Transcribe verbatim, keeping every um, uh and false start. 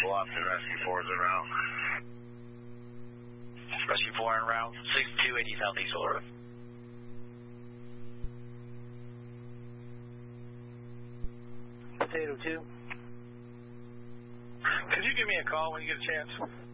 off to Rescue four is en route. Rescue four en route, six two eighty Southeast Florida. Potato two. Could you give me a call when you get a chance?